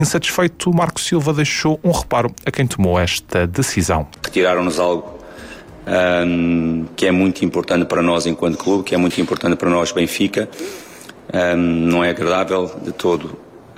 Insatisfeito, Marco Silva deixou um reparo a quem tomou esta decisão. Retiraram-nos algo que é muito importante para nós enquanto clube, que é muito importante para nós Benfica. Não é agradável de todo.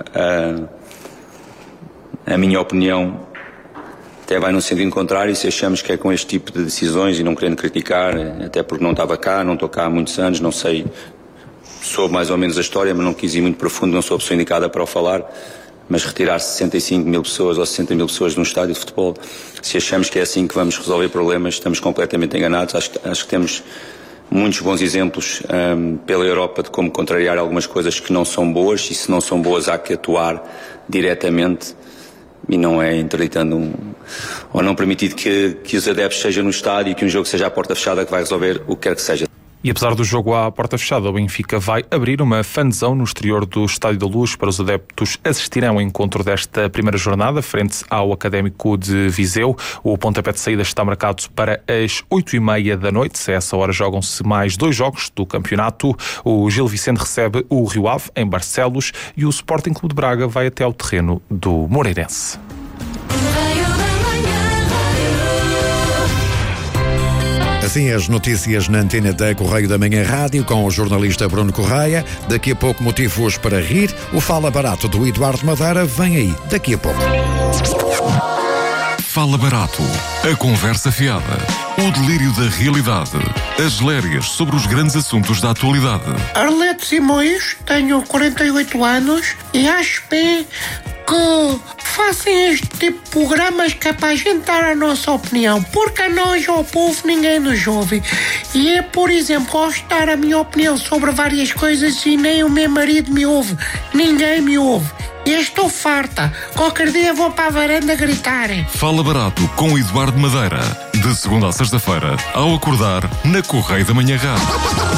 A minha opinião até vai no sentido contrário, se achamos que é com este tipo de decisões, e não querendo criticar, até porque não estava cá, não estou cá há muitos anos, não sei, soube mais ou menos a história, mas não quis ir muito profundo, não sou a pessoa indicada para o falar. Mas retirar 65 mil pessoas ou 60 mil pessoas de um estádio de futebol, se achamos que é assim que vamos resolver problemas, estamos completamente enganados. Acho que temos muitos bons exemplos pela Europa de como contrariar algumas coisas que não são boas, e se não são boas há que atuar diretamente, e não é interditando ou não permitindo que os adeptos sejam no estádio e que um jogo seja à porta fechada que vai resolver o que quer que seja. E apesar do jogo à porta fechada, o Benfica vai abrir uma fanzone no exterior do Estádio da Luz para os adeptos assistirem ao encontro desta primeira jornada, frente ao Académico de Viseu. O pontapé de saída está marcado para as 8h30 da noite. A essa hora jogam-se mais 2 jogos do campeonato. O Gil Vicente recebe o Rio Ave, em Barcelos, e o Sporting Clube de Braga vai até ao terreno do Moreirense. Assim as notícias na antena da Correio da Manhã Rádio com o jornalista Bruno Correia. Daqui a pouco motivos para rir. O Fala Barato do Eduardo Madeira vem aí daqui a pouco. Fala Barato, a conversa fiada, o delírio da realidade, as lérias sobre os grandes assuntos da atualidade. Arlete Simões, tenho 48 anos e acho bem que façam este tipo de programas que é para a gente dar a nossa opinião, porque a nós, ao povo, ninguém nos ouve. E é, por exemplo, gosto de dar a minha opinião sobre várias coisas e nem o meu marido me ouve, ninguém me ouve. Eu estou farta, qualquer dia vou para a varanda gritar. Fala Barato com Eduardo Madeira, de segunda a sexta-feira, ao acordar, na Correio da Manhã Rádio.